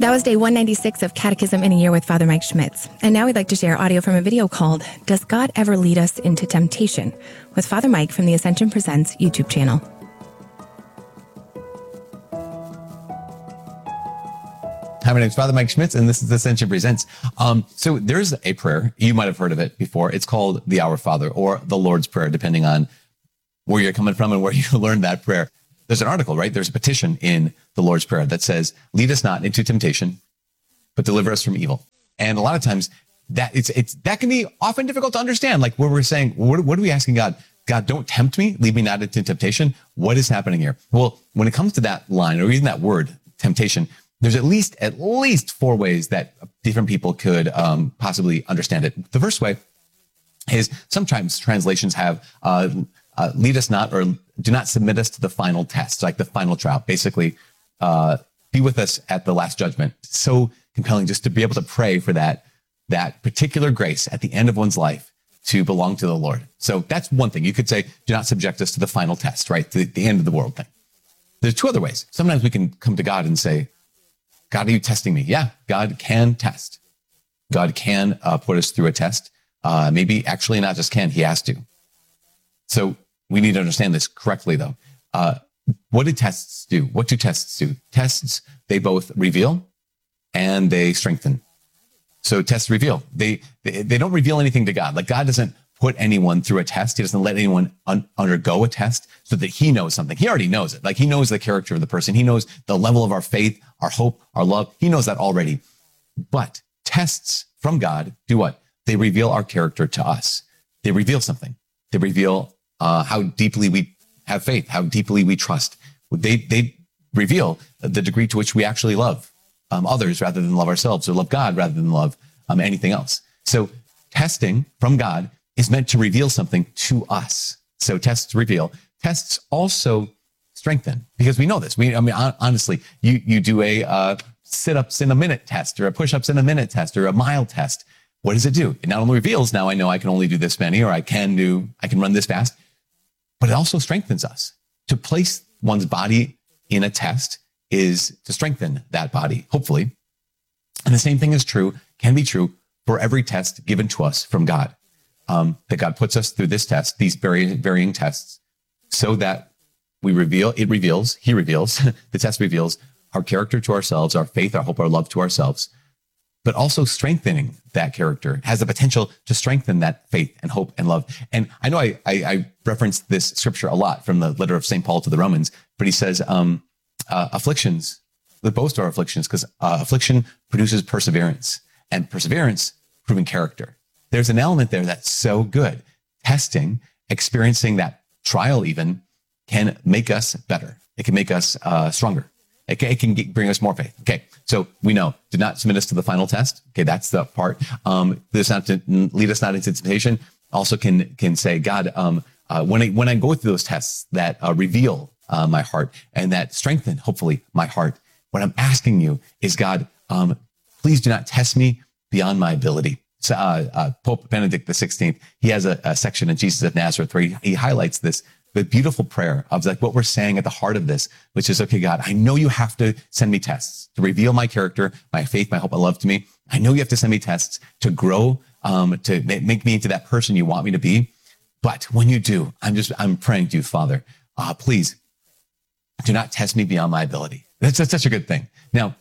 That was day 196 of Catechism in a Year with Father Mike Schmitz. And now we'd like to share audio from a video called Does God Ever Lead Us into Temptation? With Father Mike from the Ascension Presents YouTube channel. Hi, my name is Father Mike Schmitz, and this is Ascension Presents. So there's a prayer, you might have heard of it before. It's called the Our Father or the Lord's Prayer, depending on where you're coming from and where you learned that prayer. There's an article, right? There's a petition in the Lord's Prayer that says, lead us not into temptation, but deliver us from evil. And a lot of times that that can be often difficult to understand. Like where we're saying, what are we asking God? God, don't tempt me, lead me not into temptation. What is happening here? Well, when it comes to that line or even that word, temptation, there's at least four ways that different people could possibly understand it. The first way is sometimes translations have lead us not or do not submit us to the final test, like the final trial. Basically, be with us at the last judgment. So compelling just to be able to pray for that particular grace at the end of one's life to belong to the Lord. So that's one thing. You could say, do not subject us to the final test, right? The end of the world thing. There's two other ways. Sometimes we can come to God and say, God, are you testing me? Yeah, God can test. God can put us through a test. Maybe actually not just can, he has to. So we need to understand this correctly, though. What do tests do? What do tests do? Tests, they both reveal and they strengthen. So tests reveal. They don't reveal anything to God. Like God doesn't put anyone through a test. He doesn't let anyone undergo a test so that he knows something. He already knows it. Like he knows the character of the person. He knows the level of our faith, our hope, our love. He knows that already. But tests from God do what? They reveal our character to us. They reveal something. They reveal how deeply we have faith, how deeply we trust. They reveal the degree to which we actually love others rather than love ourselves, or love God rather than love anything else. So testing from God is meant to reveal something to us. So tests reveal. Tests also strengthen, because we know this. Honestly, you do a sit-ups in a minute test, or a push-ups in a minute test, or a mile test. What does it do? It not only reveals, now I know I can only do this many, or I can run this fast, but it also strengthens us. To place one's body in a test is to strengthen that body, hopefully. And the same thing can be true for every test given to us from God. That God puts us through this test, these varying tests, so that he reveals, the test reveals our character to ourselves, our faith, our hope, our love to ourselves, but also strengthening that character has the potential to strengthen that faith and hope and love. And I know I referenced this scripture a lot from the letter of St. Paul to the Romans, but he says, afflictions, the boast are afflictions, because affliction produces perseverance, and perseverance proving character. There's an element there that's so good. Testing, experiencing that trial even, can make us better. It can make us stronger. It can bring us more faith. Okay, so we know, do not submit us to the final test. Okay, that's the part. Lead us not into temptation. Also can say, God, when I go through those tests that reveal my heart and that strengthen, hopefully, my heart, what I'm asking you is, God, please do not test me beyond my ability. So, Pope Benedict XVI, he has a section in Jesus of Nazareth where he highlights this, the beautiful prayer of like what we're saying at the heart of this, which is, okay, God, I know you have to send me tests to reveal my character, my faith, my hope, my love to me. I know you have to send me tests to grow, to make me into that person you want me to be. But when you do, I'm praying to you, Father, please do not test me beyond my ability. That's such a good thing. Now,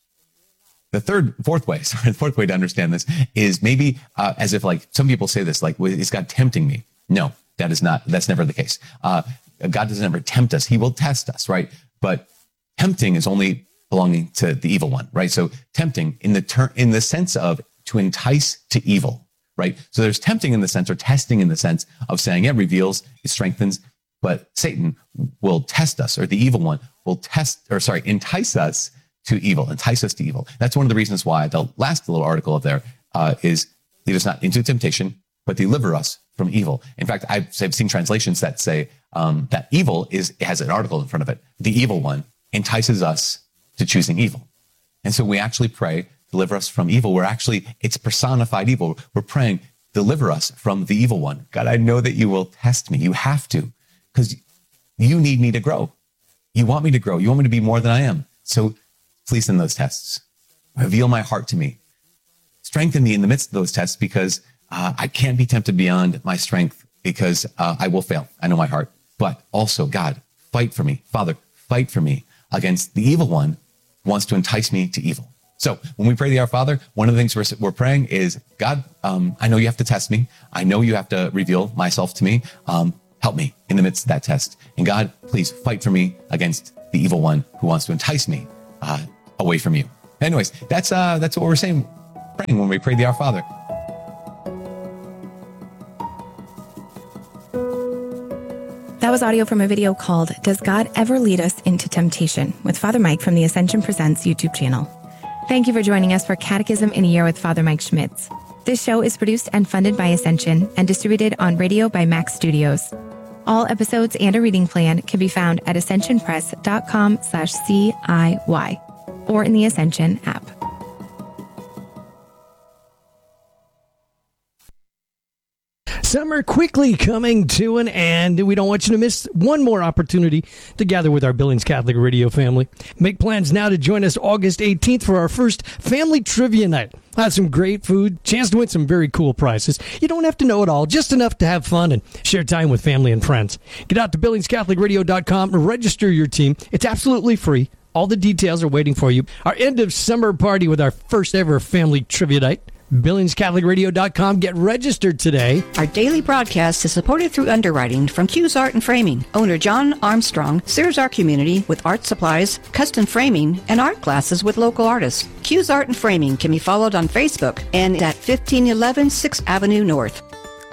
the fourth way to understand this is maybe as if like some people say this, like, well, is God tempting me? No, that's never the case. God doesn't ever tempt us. He will test us, right? But tempting is only belonging to the evil one, right? So tempting in the sense of to entice to evil, right? So there's tempting in the sense, or testing in the sense of saying it reveals, it strengthens, but Satan will test us, or the evil one will entice us to evil. That's one of the reasons why the last little article up there is lead us not into temptation, but deliver us from evil. In fact, I've seen translations that say that evil has an article in front of it. The evil one entices us to choosing evil. And so we actually pray, deliver us from evil. It's personified evil. We're praying, deliver us from the evil one. God, I know that you will test me. You have to, because you need me to grow. You want me to grow. You want me to be more than I am. So please send those tests. Reveal my heart to me. Strengthen me in the midst of those tests, because I can't be tempted beyond my strength, because I will fail. I know my heart. But also, God, fight for me. Father, fight for me against the evil one who wants to entice me to evil. So when we pray the Our Father, one of the things we're praying is, God, I know you have to test me. I know you have to reveal myself to me. Help me in the midst of that test. And God, please fight for me against the evil one who wants to entice me away from you. Anyways, that's what we're saying, praying when we pray the Our Father. That was audio from a video called Does God Ever Lead Us into Temptation? With Father Mike from the Ascension Presents YouTube channel. Thank you for joining us for Catechism in a Year with Father Mike Schmitz. This show is produced and funded by Ascension and distributed on radio by Max Studios. All episodes and a reading plan can be found at ascensionpress.com/CIY or in the Ascension app. Summer quickly coming to an end. We don't want you to miss one more opportunity to gather with our Billings Catholic Radio family. Make plans now to join us August 18th for our first Family Trivia Night. We'll have some great food, chance to win some very cool prizes. You don't have to know it all, just enough to have fun and share time with family and friends. Get out to BillingsCatholicRadio.com and register your team. It's absolutely free. All the details are waiting for you. Our end of summer party with our first ever Family Trivia Night. BillingsCatholicRadio.com. Get registered today. Our daily broadcast is supported through underwriting from Q's Art and Framing. Owner John Armstrong serves our community with art supplies, custom framing, and art classes with local artists. Q's Art and Framing can be followed on Facebook and at 1511 6th Avenue North.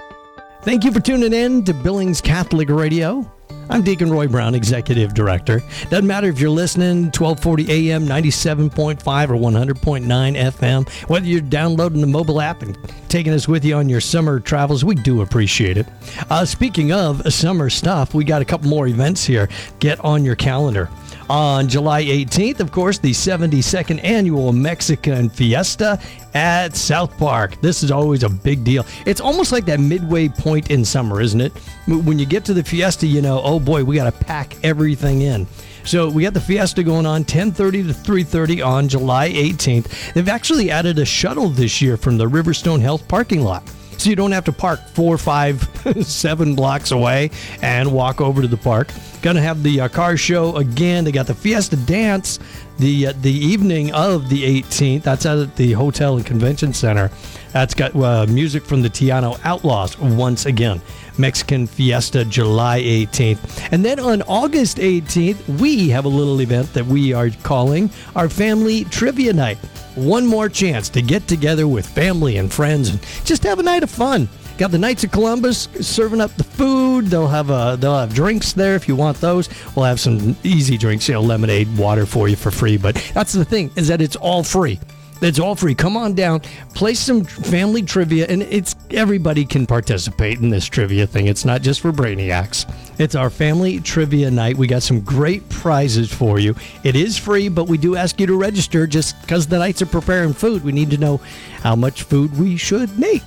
Thank you for tuning in to Billings Catholic Radio. I'm Deacon Roy Brown, Executive Director. Doesn't matter if you're listening 1240 AM, 97.5 or 100.9 FM. Whether you're downloading the mobile app and taking us with you on your summer travels, we do appreciate it. Speaking of summer stuff, we got a couple more events here. Get on your calendar. On July 18th, of course, the 72nd Annual Mexican Fiesta at South Park. This is always a big deal. It's almost like that midway point in summer, isn't it? When you get to the fiesta, you know, oh boy, we got to pack everything in. So we got the fiesta going on 10:30 to 3:30 on July 18th. They've actually added a shuttle this year from the Riverstone Health parking lot. So you don't have to park 4, 5, 7 blocks away and walk over to the park. Going to have the car show again. They got the Fiesta Dance the evening of the 18th. That's out at the Hotel and Convention Center. That's got music from the Tiano Outlaws once again. Mexican Fiesta, July 18th. And then on August 18th, we have a little event that we are calling our Family Trivia Night. One more chance to get together with family and friends and just have a night of fun. Got the Knights of Columbus serving up the food. They'll have drinks there if you want those. We'll have some easy drinks, lemonade, water for you for free. But that's the thing, is that it's all free. It's all free. Come on down, play some family trivia, and everybody can participate in this trivia thing. It's not just for brainiacs. It's our family trivia night. We got some great prizes for you. It is free, but we do ask you to register just because the Knights are preparing food. We need to know how much food we should make.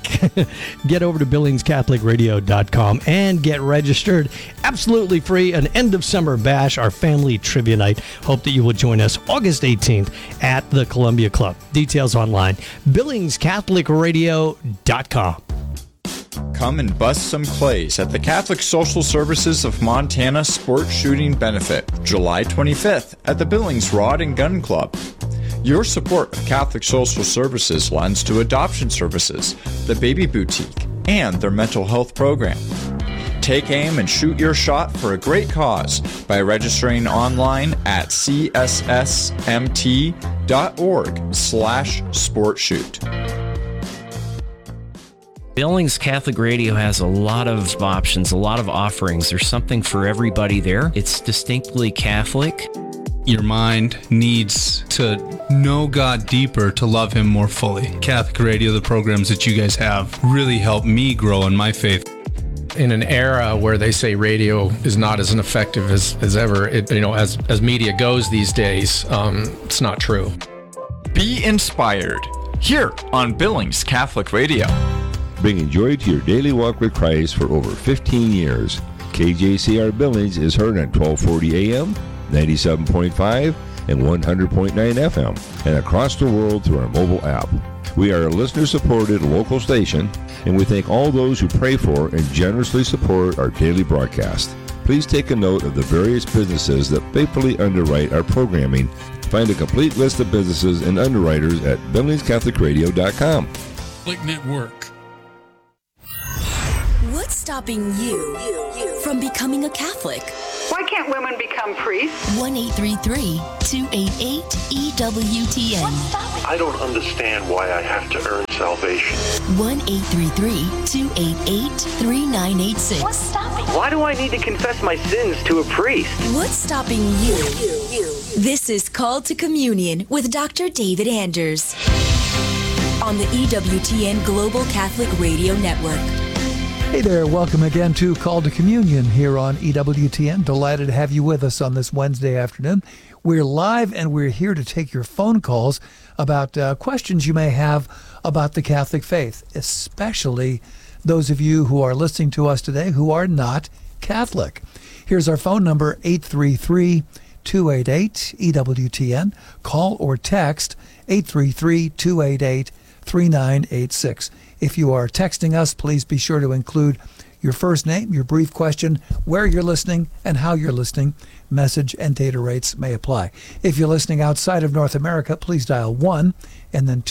Get over to BillingsCatholicRadio.com and get registered. Absolutely free. An end of summer bash, our family trivia night. Hope that you will join us August 18th at the Columbia Club. Details online, BillingsCatholicRadio.com. Come and bust some clays at the Catholic Social Services of Montana Sport Shooting Benefit, July 25th at the Billings Rod and Gun Club. Your support of Catholic Social Services lends to adoption services, the Baby Boutique, and their mental health program. Take aim and shoot your shot for a great cause by registering online at cssmt.org/sportshoot. Billings Catholic Radio has a lot of options, a lot of offerings. There's something for everybody there. It's distinctly Catholic. Your mind needs to know God deeper to love Him more fully. Catholic Radio, the programs that you guys have, really helped me grow in my faith. In an era where they say radio is not as effective as ever, as media goes these days, it's not true. Be inspired here on Billings Catholic Radio. Bringing joy to your daily walk with Christ for over 15 years. KJCR Billings is heard on 1240 AM, 97.5, and 100.9 FM, and across the world through our mobile app. We are a listener-supported local station, and we thank all those who pray for and generously support our daily broadcast. Please take a note of the various businesses that faithfully underwrite our programming. Find a complete list of businesses and underwriters at BillingsCatholicRadio.com. Catholic Network. What's stopping you from becoming a Catholic? Why can't women become priests? 1-833-288-EWTN. I don't understand why I have to earn salvation. 1-833-288-3986. What's stopping? Why do I need to confess my sins to a priest? What's stopping you? This is Called to Communion with Dr. David Anders on the EWTN Global Catholic Radio Network. Hey there, welcome again to Call to Communion here on EWTN. Delighted to have you with us on this Wednesday afternoon. We're live and we're here to take your phone calls about questions you may have about the Catholic faith, especially those of you who are listening to us today who are not Catholic. Here's our phone number, 833-288-EWTN. Call or text 833-288-3986. If you are texting us, please be sure to include your first name, your brief question, where you're listening, and how you're listening. Message and data rates may apply. If you're listening outside of North America, please dial 1 and then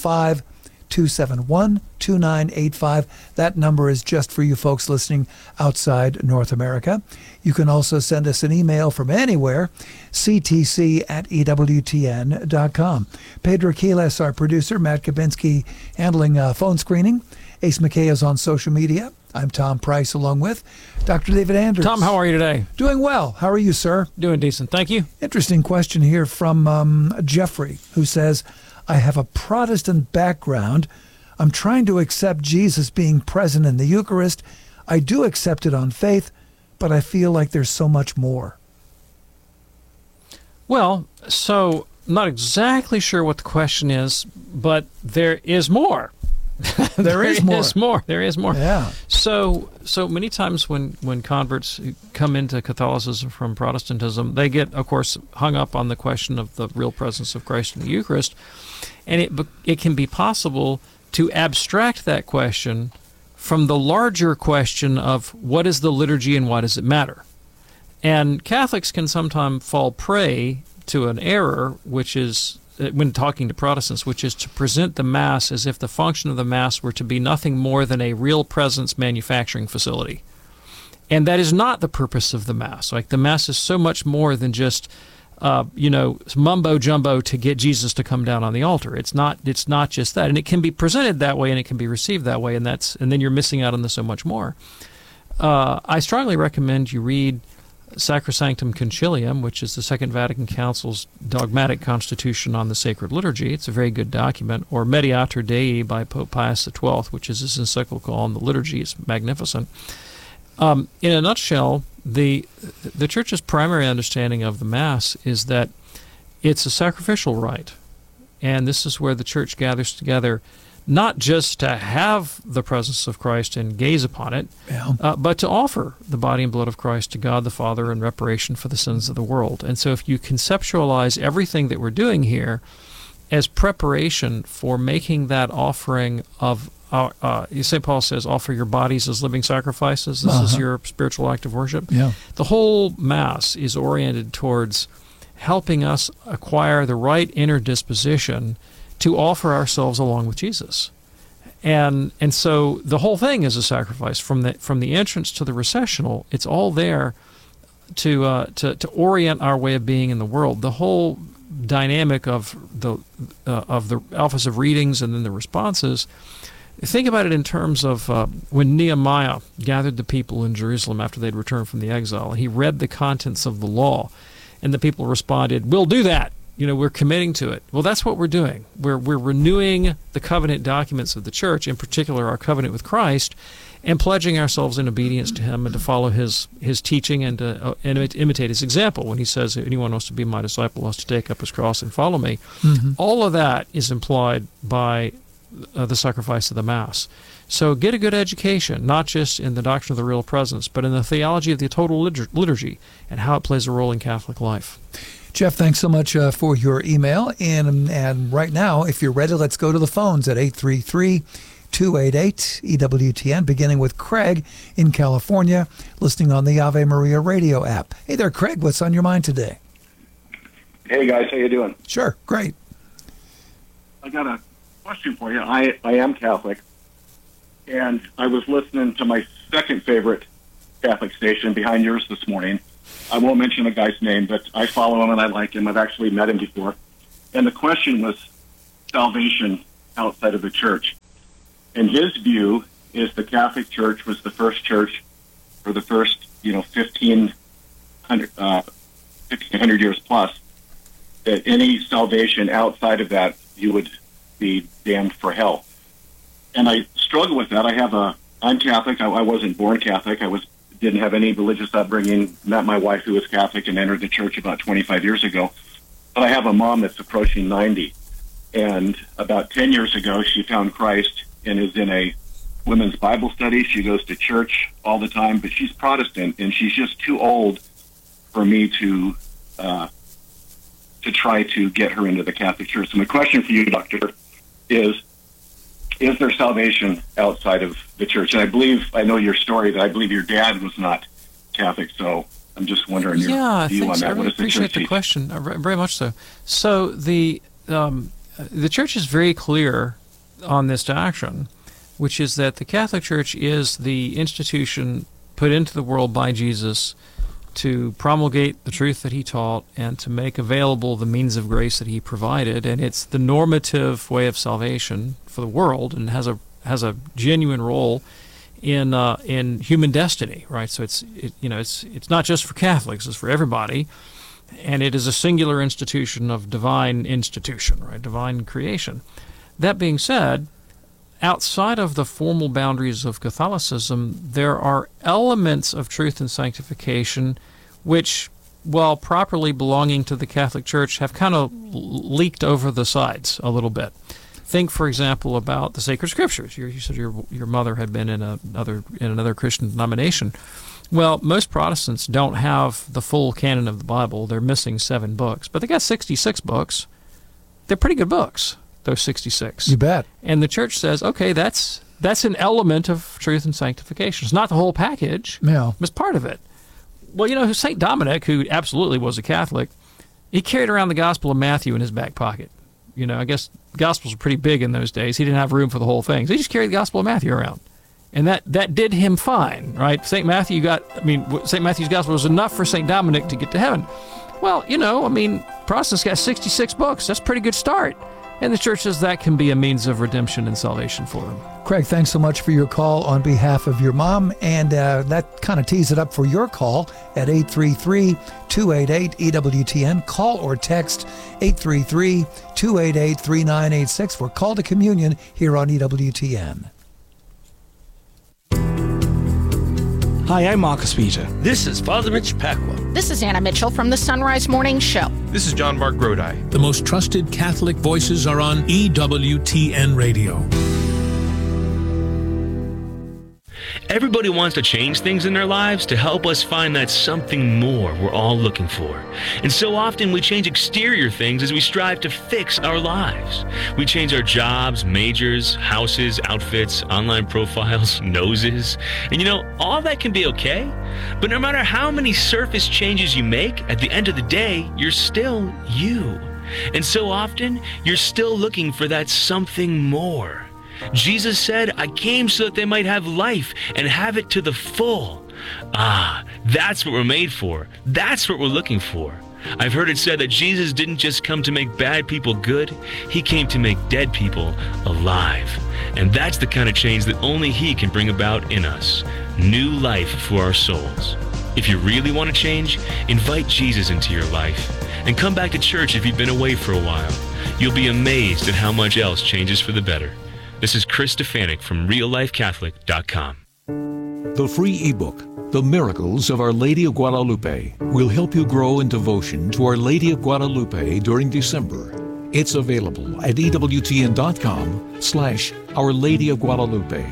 205-271-2985. That number is just for you folks listening outside North America. You can also send us an email from anywhere, ctc@ewtn.com. Pedro Quiles, our producer, Matt Kabinski handling phone screening. Ace McKay is on social media. I'm Tom Price along with Dr. David Anders. Tom, how are you today? Doing well. How are you, sir? Doing decent. Thank you. Interesting question here from Jeffrey, who says, I have a Protestant background. I'm trying to accept Jesus being present in the Eucharist. I do accept it on faith, but I feel like there's so much more. Well, so not exactly sure what the question is, but there is more. There is more. There is more. Yeah. So many times when converts come into Catholicism from Protestantism, they get, of course, hung up on the question of the real presence of Christ in the Eucharist, and it can be possible to abstract that question from the larger question of what is the liturgy and why does it matter. And Catholics can sometimes fall prey to an error, which is, when talking to Protestants, which is to present the Mass as if the function of the Mass were to be nothing more than a real presence manufacturing facility. And that is not the purpose of the Mass. Like, the Mass is so much more than just, mumbo-jumbo to get Jesus to come down on the altar. It's not just that. And it can be presented that way and it can be received that way, and then you're missing out on the so much more. I strongly recommend you read Sacrosanctum Concilium, which is the Second Vatican Council's dogmatic constitution on the sacred liturgy. It's a very good document. Or Mediator Dei by Pope Pius XII, which is his encyclical on the liturgy. It's magnificent. In a nutshell, the Church's primary understanding of the Mass is that it's a sacrificial rite. And this is where the Church gathers together not just to have the presence of Christ and gaze upon it, but to offer the body and blood of Christ to God the Father in reparation for the sins of the world. And so if you conceptualize everything that we're doing here as preparation for making that offering of, St. Paul says, offer your bodies as living sacrifices. This is your spiritual act of worship. Yeah. The whole Mass is oriented towards helping us acquire the right inner disposition to offer ourselves along with Jesus. And so the whole thing is a sacrifice from the entrance to the recessional. It's all there to orient our way of being in the world. The whole dynamic of the office of readings and then the responses. Think about it in terms of when Nehemiah gathered the people in Jerusalem after they'd returned from the exile. He read the contents of the law, and the people responded, "We'll do that. We're committing to it." Well, that's what we're doing. We're renewing the covenant documents of the Church, in particular our covenant with Christ, and pledging ourselves in obedience to Him and to follow His teaching and to imitate His example. When He says, anyone wants to be my disciple has to take up his cross and follow me. Mm-hmm. All of that is implied by the sacrifice of the Mass. So get a good education, not just in the doctrine of the real presence, but in the theology of the total liturgy and how it plays a role in Catholic life. Jeff, thanks so much for your email. And right now, if you're ready, let's go to the phones at 833-288-EWTN, beginning with Craig in California, listening on the Ave Maria radio app. Hey there, Craig. What's on your mind today? Hey, guys. How you doing? Sure. Great. I got a question for you. I am Catholic, and I was listening to my second favorite Catholic station behind yours this morning. I won't mention the guy's name, but I follow him and I like him. I've actually met him before. And the question was salvation outside of the church. And his view is the Catholic Church was the first church for the first, 1,500 years plus, that any salvation outside of that, you would be damned for hell. And I struggle with that. I'm Catholic. I wasn't born Catholic. Didn't have any religious upbringing. Met my wife who was Catholic and entered the church about 25 years ago. But I have a mom that's approaching 90. And about 10 years ago, she found Christ and is in a women's Bible study. She goes to church all the time, but she's Protestant, and she's just too old for me to try to get her into the Catholic Church. So my question for you, Doctor, is there salvation outside of the church? And I know your story, that I believe your dad was not Catholic, so I'm just wondering your view on that. I really appreciate the question, very much so. So the church is very clear on this doctrine, which is that the Catholic Church is the institution put into the world by Jesus to promulgate the truth that he taught and to make available the means of grace that he provided, and it's the normative way of salvation for the world, and has a genuine role in human destiny, right? So it's not just for Catholics; it's for everybody, and it is a singular institution of divine institution, right? Divine creation. That being said, outside of the formal boundaries of Catholicism, there are elements of truth and sanctification which, while properly belonging to the Catholic Church, have kind of leaked over the sides a little bit. Think, for example, about the sacred scriptures. You said your mother had been in another Christian denomination. Well, most Protestants don't have the full canon of the Bible. They're missing 7 books, but they got 66 books. They're pretty good books, those 66. You bet. And the church says, okay, that's an element of truth and sanctification. It's not the whole package. Yeah. It's part of it. Well, St. Dominic, who absolutely was a Catholic, he carried around the Gospel of Matthew in his back pocket. I guess Gospels were pretty big in those days. He didn't have room for the whole thing. So he just carried the Gospel of Matthew around. And that did him fine, right? St. Matthew's Gospel was enough for St. Dominic to get to heaven. Well, Protestants got 66 books. That's a pretty good start. And the church says that can be a means of redemption and salvation for them. Craig, thanks so much for your call on behalf of your mom. And that kind of tees it up for your call at 833-288-EWTN. Call or text 833-288-3986 for Call to Communion here on EWTN. Hi, I'm Marcus Peter. This is Father Mitch Pacwa. This is Anna Mitchell from the Sunrise Morning Show. This is John Mark Grodi. The most trusted Catholic voices are on EWTN Radio. Everybody wants to change things in their lives to help us find that something more we're all looking for. And so often we change exterior things as we strive to fix our lives. We change our jobs, majors, houses, outfits, online profiles, noses. And all that can be okay. But no matter how many surface changes you make, at the end of the day, you're still you. And so often, you're still looking for that something more. Jesus said, I came so that they might have life and have it to the full. That's what we're made for. That's what we're looking for. I've heard it said that Jesus didn't just come to make bad people good, he came to make dead people alive. And that's the kind of change that only he can bring about in us. New life for our souls. If you really want to change, invite Jesus into your life. And come back to church if you've been away for a while. You'll be amazed at how much else changes for the better. This is Chris Stefanik from RealLifeCatholic.com. The free ebook, The Miracles of Our Lady of Guadalupe, will help you grow in devotion to Our Lady of Guadalupe during December. It's available at EWTN.com/Our Lady of Guadalupe.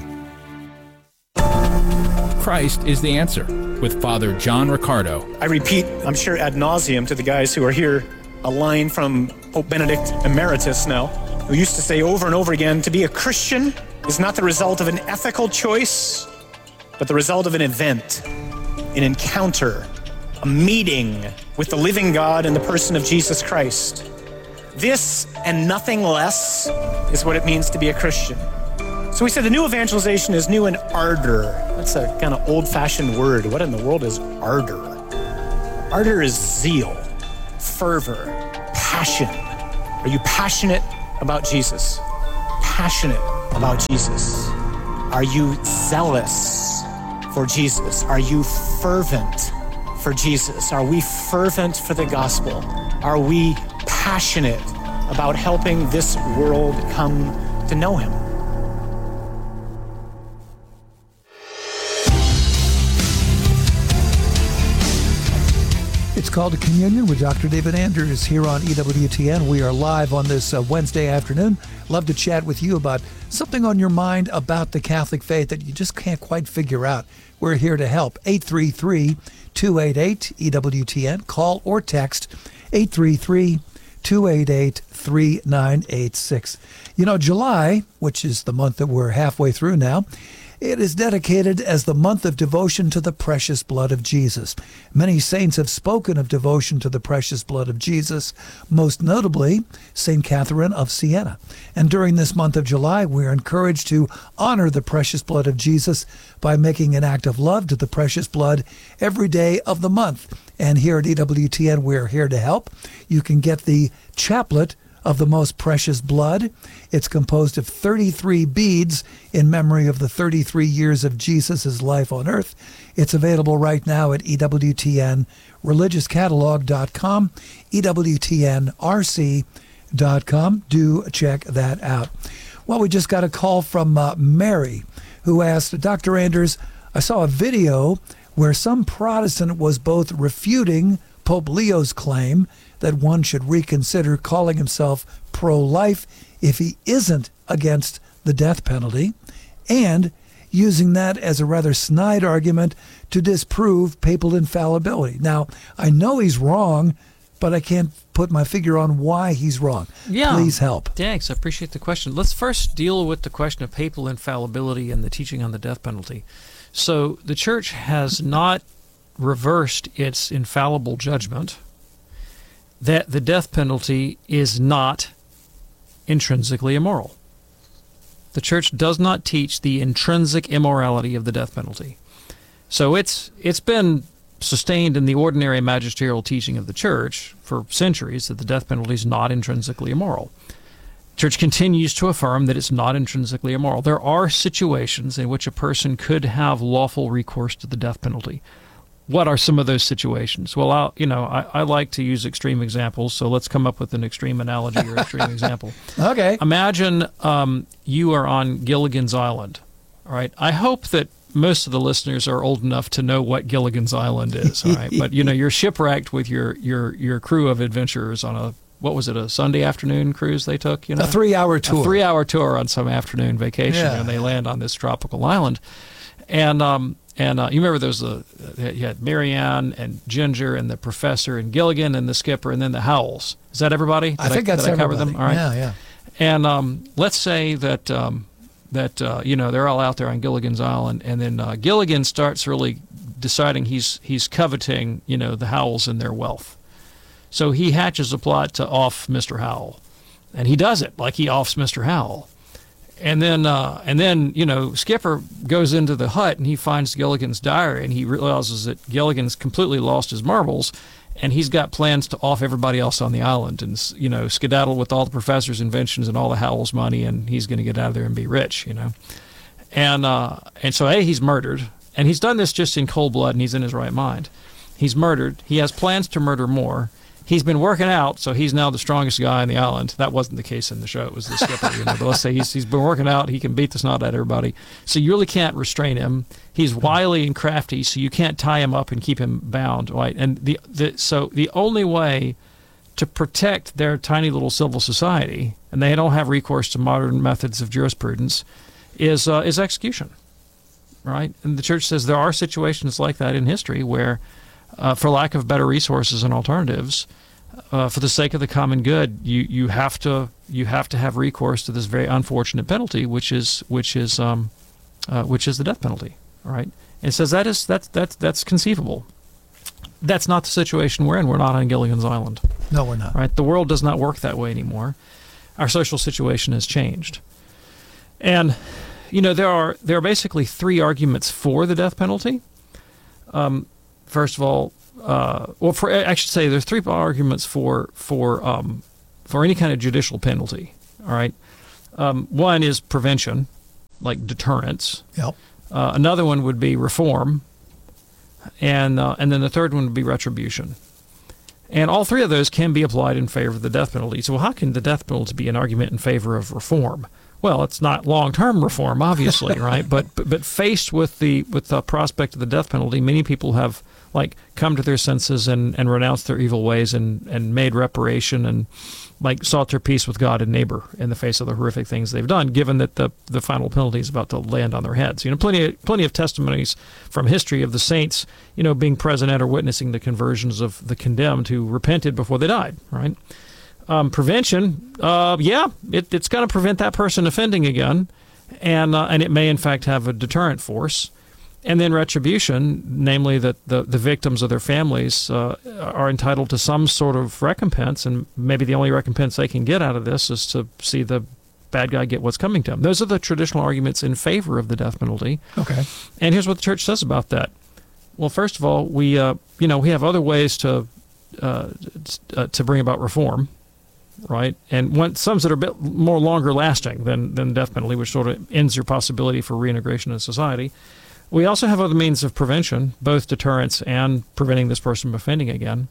Christ is the answer with Father John Riccardo. I repeat, I'm sure ad nauseum to the guys who are here a line from Pope Benedict Emeritus now, who used to say over and over again, to be a Christian is not the result of an ethical choice, but the result of an event, an encounter, a meeting with the living God in the person of Jesus Christ. This and nothing less is what it means to be a Christian. So we said the new evangelization is new in ardor. That's a kind of old-fashioned word. What in the world is ardor? Ardor is zeal, fervor, passion. Are you passionate about Jesus? Passionate about Jesus? Are you zealous for Jesus? Are you fervent for Jesus? Are we fervent for the gospel? Are we passionate about helping this world come to know him? It's Called to Communion with Dr. David Anders here on EWTN. We are live on this Wednesday afternoon. Love to chat with you about something on your mind about the Catholic faith that you just can't quite figure out. We're here to help. 833-288-EWTN. Call or text 833-288-3986. You know, July, which is the month that we're halfway through now, it is dedicated as the month of devotion to the precious blood of Jesus. Many saints have spoken of devotion to the precious blood of Jesus, most notably St. Catherine of Siena. And during this month of July, we're encouraged to honor the precious blood of Jesus by making an act of love to the precious blood every day of the month. And here at EWTN, we're here to help. You can get the chaplet of the most precious blood. It's composed of 33 beads in memory of the 33 years of Jesus' life on earth. It's available right now at EWTNreligiouscatalog.com, EWTNRC.com. Do check that out. Well, we just got a call from Mary, who asked, Dr. Anders, I saw a video where some Protestant was both refuting Pope Leo's claim that one should reconsider calling himself pro-life if he isn't against the death penalty, and using that as a rather snide argument to disprove papal infallibility. Now, I know he's wrong, but I can't put my finger on why he's wrong. Yeah. Please help. Thanks. I appreciate the question. Let's first deal with the question of papal infallibility and the teaching on the death penalty. So the Church has not reversed its infallible judgment that the death penalty is not intrinsically immoral. The Church does not teach the intrinsic immorality of the death penalty. So it's been sustained in the ordinary magisterial teaching of the Church for centuries that the death penalty is not intrinsically immoral. The Church continues to affirm that it's not intrinsically immoral. There are situations in which a person could have lawful recourse to the death penalty. What are some of those situations? Well, I like to use extreme examples, so let's come up with an extreme analogy or extreme example. Okay. Imagine you are on Gilligan's Island, all right? I hope that most of the listeners are old enough to know what Gilligan's Island is, all right? But, you're shipwrecked with your crew of adventurers on a Sunday afternoon cruise they took? A 3-hour tour. A 3-hour tour on some afternoon vacation, and they land on this tropical island. And you remember you had Marianne and Ginger and the professor and Gilligan and the skipper and then the Howells. Is that everybody? I think that's everybody. I cover them? All right. Yeah. And let's say that they're all out there on Gilligan's Island, and then Gilligan starts really deciding he's coveting the Howells and their wealth. So he hatches a plot to off Mr. Howell, and he does it like he offs Mr. Howell. And then Skipper goes into the hut and he finds Gilligan's diary, and he realizes that Gilligan's completely lost his marbles, and he's got plans to off everybody else on the island and skedaddle with all the professor's inventions and all the Howell's money, and he's going to get out of there and be rich, And so he's murdered, and he's done this just in cold blood, and he's in his right mind. He's murdered. He has plans to murder more. He's been working out, so he's now the strongest guy on the island. That wasn't the case in the show. It was the skipper. But let's say he's been working out. He can beat the snot out of everybody. So you really can't restrain him. He's wily and crafty, so you can't tie him up and keep him bound. Right? And so the only way to protect their tiny little civil society, and they don't have recourse to modern methods of jurisprudence, is execution. Right? And the Church says there are situations like that in history where, for lack of better resources and alternatives, for the sake of the common good, you have to have recourse to this very unfortunate penalty, which is the death penalty. All right, and it says that's conceivable. That's not the situation we're in. We're not on Gilligan's Island. No, we're not. Right, the world does not work that way anymore. Our social situation has changed, and there are basically three arguments for the death penalty. First of all, I should say there's three arguments for any kind of judicial penalty. All right, one is prevention, like deterrence. Yep. Another one would be reform, and then the third one would be retribution. And all three of those can be applied in favor of the death penalty. So how can the death penalty be an argument in favor of reform? Well, it's not long-term reform, obviously, right? But faced with the prospect of the death penalty, many people have come to their senses and renounced their evil ways and made reparation and sought their peace with God and neighbor in the face of the horrific things they've done, given that the final penalty is about to land on their heads. Plenty of testimonies from history of the saints, being present at or witnessing the conversions of the condemned who repented before they died, right? Prevention, it's going to prevent that person offending again, and it may in fact have a deterrent force. And then retribution, namely that the victims of their families are entitled to some sort of recompense, and maybe the only recompense they can get out of this is to see the bad guy get what's coming to him. Those are the traditional arguments in favor of the death penalty. Okay. And here's what the church says about that. Well, first of all, we have other ways to bring about reform, right? And some that are a bit more longer lasting than the death penalty, which sort of ends your possibility for reintegration in society. We also have other means of prevention, both deterrence and preventing this person from offending again.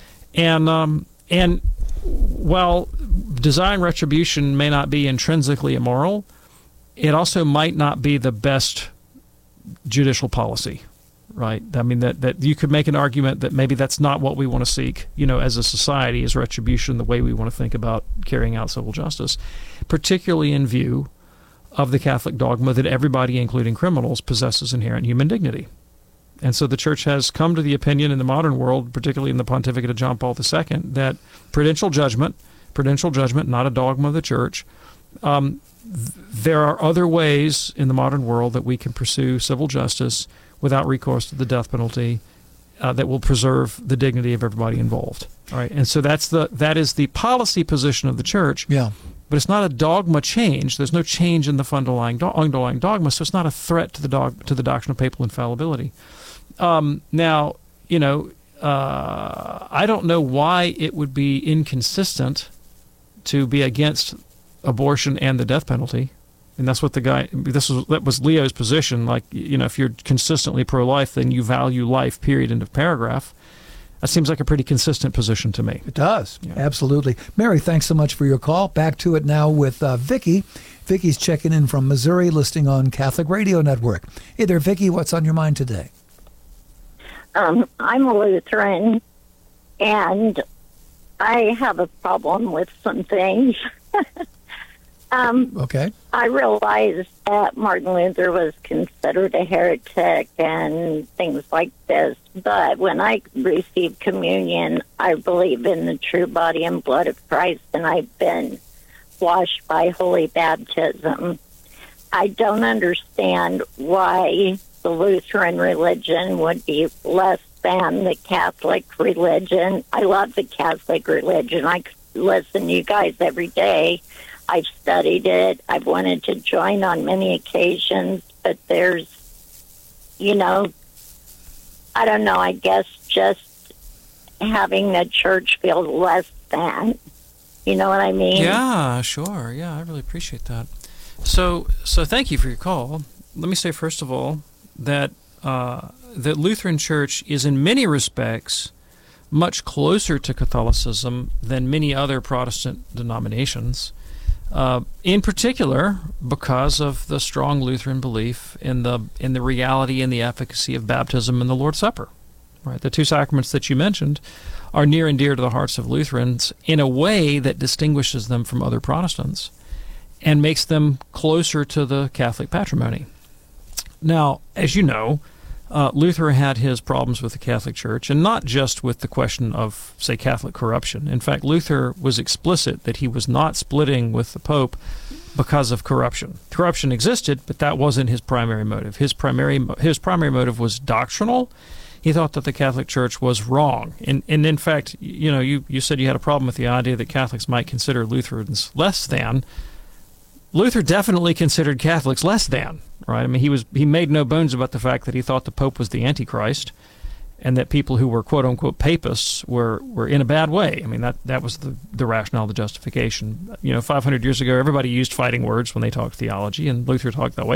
And while desiring retribution may not be intrinsically immoral, it also might not be the best judicial policy, right? I mean, that you could make an argument that maybe that's not what we want to seek, as a society, as retribution, the way we want to think about carrying out civil justice, particularly in view of the Catholic dogma that everybody, including criminals, possesses inherent human dignity. And so the Church has come to the opinion in the modern world, particularly in the pontificate of John Paul II, that prudential judgment, not a dogma of the Church, there are other ways in the modern world that we can pursue civil justice without recourse to the death penalty that will preserve the dignity of everybody involved. All right, and so that is the policy position of the Church. Yeah. But it's not a dogma change. There's no change in the underlying dogma, so it's not a threat to the doctrine of papal infallibility. Now, I don't know why it would be inconsistent to be against abortion and the death penalty. And that's what that was Leo's position. If you're consistently pro-life, then you value life, period, end of paragraph. That seems like a pretty consistent position to me. It does. Yeah. Absolutely. Mary, thanks so much for your call. Back to it now with Vicki. Vicki's checking in from Missouri, listening on Catholic Radio Network. Hey there, Vicki. What's on your mind today? I'm a Lutheran, and I have a problem with some things. Okay. I realized that Martin Luther was considered a heretic and things like this, but when I received communion, I believe in the true body and blood of Christ, and I've been washed by holy baptism. I don't understand why the Lutheran religion would be less than the Catholic religion. I love the Catholic religion. I listen to you guys every day. I've studied it. I've wanted to join on many occasions, but there's, I don't know, I guess just having the church feel less than. You know what I mean? Yeah, sure. Yeah, I really appreciate that. So thank you for your call. Let me say, first of all, that the Lutheran Church is in many respects much closer to Catholicism than many other Protestant denominations. In particular, because of the strong Lutheran belief in the reality and the efficacy of baptism and the Lord's Supper. Right, the two sacraments that you mentioned are near and dear to the hearts of Lutherans in a way that distinguishes them from other Protestants and makes them closer to the Catholic patrimony. Now, as you know, Luther had his problems with the Catholic Church, and not just with the question of, say, Catholic corruption. In fact, Luther was explicit that he was not splitting with the Pope because of corruption. Corruption existed, but that wasn't his primary motive. His primary motive was doctrinal. He thought that the Catholic Church was wrong. And in fact, you said you had a problem with the idea that Catholics might consider Lutherans less than. Luther definitely considered Catholics less than, right? I mean, he made no bones about the fact that he thought the Pope was the Antichrist, and that people who were quote unquote papists were in a bad way. I mean, that was the rationale, the justification. 500 years ago, everybody used fighting words when they talked theology, and Luther talked that way.